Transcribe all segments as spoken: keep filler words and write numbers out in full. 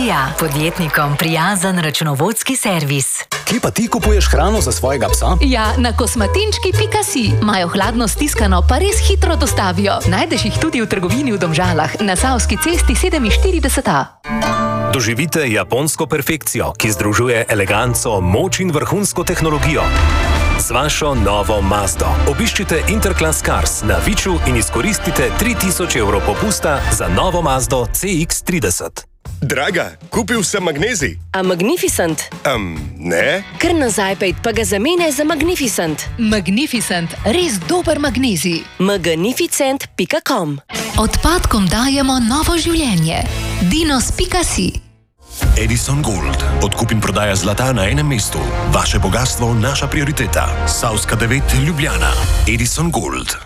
Ilija, podjetnikom prijazen računovodski servis. Kje pa ti kupuješ hrano za svojega psa? Ja, na kosmatinčki pika si. Imajo hladno stiskano, pa res hitro dostavijo. Najdeš jih tudi v trgovini v Domžalah, na Savski cesti sedeminštirideset A. Doživite japonsko perfekcijo, ki združuje eleganco, moč in vrhunsko tehnologijo. Z vašo novo Mazdo obiščite Interclass Cars na Viču in izkoristite tri tisoč evrov popusta za novo Mazdo C X trideset. Draga, kupil sem magnezij. A Magnificent? Um, ne? Kar nazaj pejt, pa ga zamene za Magnificent. Magnificent, res dober magnezij. magnificent pika com. Odpadkom dajemo novo življenje. dinos pika si. Edison Gold. Odkup in prodaja zlata na enem mestu. Vaše bogastvo, naša prioriteta. Savska devet, Ljubljana. Edison Gold.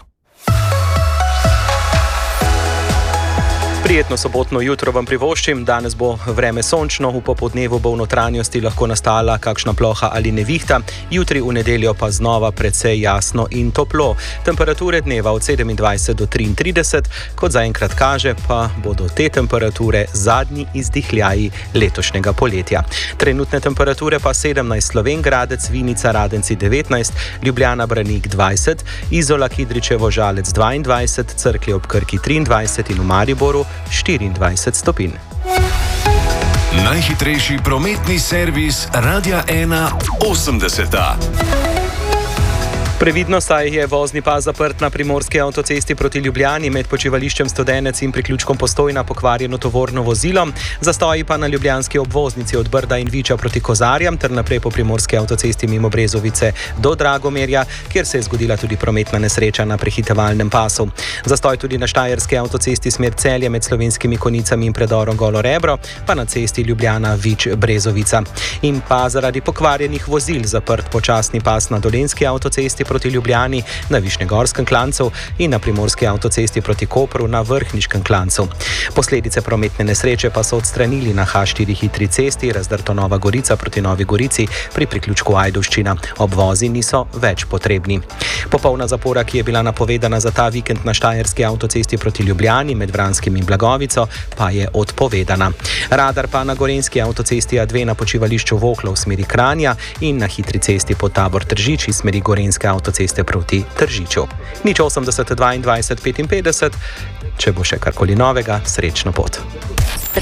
Prijetno sobotno jutro vam privoščim. Danes bo vreme sončno, v popodnevu bo v notranjosti lahko nastala kakšna ploha ali nevihta, jutri v nedeljo pa znova precej jasno in toplo. Temperature dneva od sedemindvajset do triintrideset, kot zaenkrat kaže, pa bodo te temperature zadnji izdihljaji letošnjega poletja. Trenutne temperature pa sedemnajst Slovenj Gradec, Vinica, Radenci devetnajst, Ljubljana, Branik dvajset, Izola, Kidričevo, Žalec dvaindvajset, Cerklje ob Krki triindvajset in v Mariboru štiriindvajset stopinj. Najhitrejši prometni servis Radia ena osemdeseta. Previdno, saj je vozni pas zaprt na primorski avtocesti proti Ljubljani med počivališčem Studenec in priključkom Postojna pokvarjeno tovorno vozilo, zastoji pa na ljubljanski obvoznici od Brda in Viča proti Kozarjam ter naprej po primorski avtocesti mimo Brezovice do Dragomerja, kjer se je zgodila tudi prometna nesreča na prehitevalnem pasu. Zastoj tudi na štajerski avtocesti smer Celje med Slovenskimi Konicami in predorom Golo Rebro, pa na cesti Ljubljana-Vič-Brezovica. In pa zaradi pokvarjenih vozil zaprt počasni pas na dolenjski avtocesti proti Ljubljani na Višnjegorskem klancu in na primorski avtocesti proti Kopru na Vrhniškem klancu. Posledice prometne nesreče pa so odstranili na H štiri hitri cesti, razdrto Nova Gorica proti Novi Gorici pri priključku Ajdovščina. Obvozi niso več potrebni. Popolna zapora, ki je bila napovedana za ta vikend na štajerski avtocesti proti Ljubljani med Vranskim in Blagovico, pa je odpovedana. Radar pa na gorenjski avtocesti A dve na počivališču Voklo v smeri Kranja in na hitri cesti pod Tabor Tržič iz smeri gorenjske avtoceste proti Tržiču. Nič osemdeset dvaindvajset petinpetdeset, če bo še karkoli novega, srečno pot.